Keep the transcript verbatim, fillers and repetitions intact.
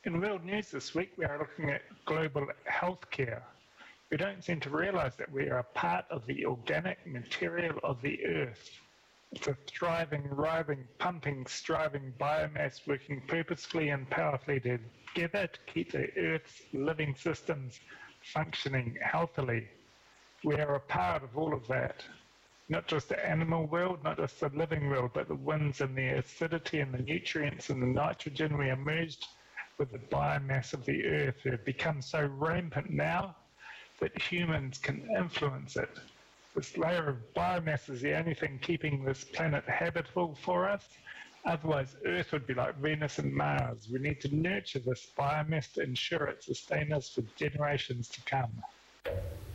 In World News this week, we are looking at global healthcare. We don't seem to realise that we are a part of the organic material of the earth. It's a thriving, writhing, pumping, striving biomass working purposefully and powerfully together to keep the earth's living systems functioning healthily. We are a part of all of that. Not just the animal world, not just the living world, but the winds and the acidity and the nutrients and the nitrogen. We emerged with the biomass of the earth. It become so rampant now that humans can influence it. This layer of biomass is the only thing keeping this planet habitable for us. Otherwise, Earth would be like Venus and Mars. We need to nurture this biomass to ensure it sustains us for generations to come.